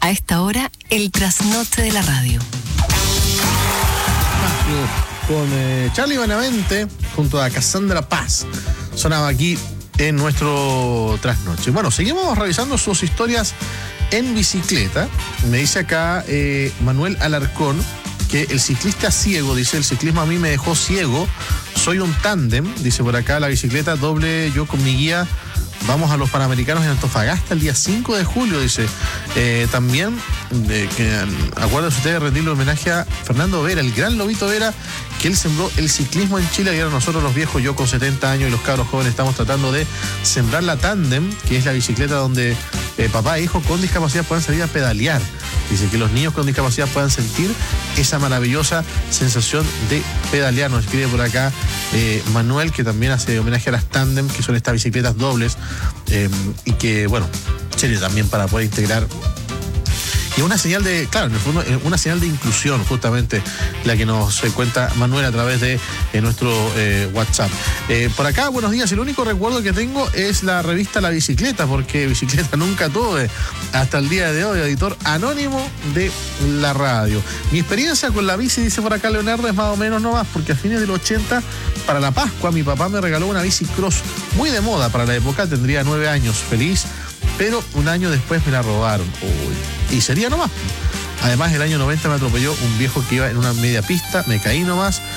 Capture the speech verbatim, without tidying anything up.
A esta hora, el trasnoche de la radio. Con eh, Charlie Benavente junto a Cassandra Paz. Sonaba aquí en nuestro trasnoche. Bueno, seguimos revisando sus historias en bicicleta. Me dice acá eh, Manuel Alarcón que el ciclista ciego, dice, el ciclismo a mí me dejó ciego. Soy un tándem, dice por acá, la bicicleta doble, yo con mi guía. Vamos a los Panamericanos en Antofagasta el día cinco de julio, dice. Eh, también, de que acuérdense ustedes de rendirle homenaje a Fernando Vera, el gran Lobito Vera, que él sembró el ciclismo en Chile y ahora nosotros los viejos, yo con setenta años y los cabros jóvenes, estamos tratando de sembrar la tándem, que es la bicicleta donde eh, papá e hijo con discapacidad puedan salir a pedalear. Dice que los niños con discapacidad puedan sentir esa maravillosa sensación de pedalear. Nos escribe por acá eh, Manuel, que también hace homenaje a las tándem, que son estas bicicletas dobles, eh, y que, bueno, serio también para poder integrar. Y una señal de, claro, en el fondo, una señal de inclusión, justamente, la que nos cuenta Manuel a través de eh, nuestro eh, WhatsApp. Eh, por acá, buenos días. El único recuerdo que tengo es la revista La Bicicleta, porque bicicleta nunca tuve hasta el día de hoy, editor anónimo de la radio. Mi experiencia con la bici, dice por acá Leonardo, es más o menos no más, porque a fines del ochenta, para la Pascua, mi papá me regaló una bici cross muy de moda para la época, tendría nueve años, feliz. Pero un año después me la robaron. Uy. Y sería nomás. Además, el año noventa me atropelló un viejo que iba en una media pista, me caí nomás.